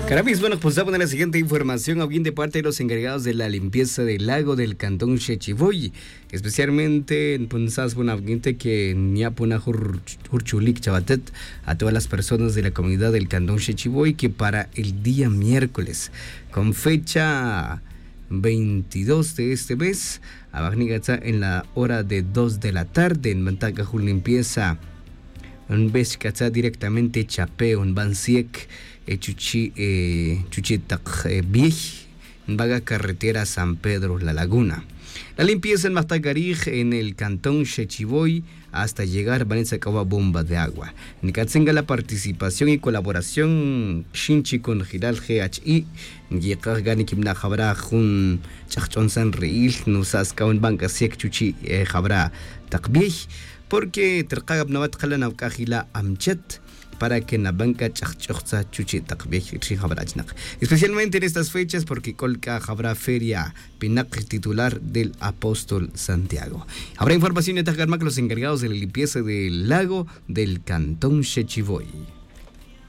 Carabis, bueno, pues vamos a la siguiente información. Alguien de parte de los encargados de la limpieza del lago del cantón Xechiboy, especialmente en Punzas, alguien que Niapuna Hurchulik Chabatet, a todas las personas de la comunidad del cantón Xechiboy, que para el día miércoles, con fecha 22 de este mes, a Bagnigatza en la hora de 2 de la tarde, en Mantacajul limpieza, un Beshkatza directamente Chapeo, un Bansiek. Chuchitak Viej, vaga carretera San Pedro La Laguna. La limpieza en Matagarij, en el cantón Xechiboy, hasta llegar Vanessa Kawa bomba de agua. Nikatzenga la participación y colaboración Shinchi con Giral GHI, Yekar Gani Kimna Jabra Jun Chachon San Reil, Nusas Kaun Banca Siek Chuchi Jabra Takbiej, porque Terkagab Navat Kalan Aukajila Amchet, para que na banca chachchotza chuchi takbej habrachnak. Especialmente en estas fechas porque colca habrá feria pinac titular del apóstol Santiago. Habrá información de Tajarmac, los encargados de la limpieza del lago del cantón Xechiboy.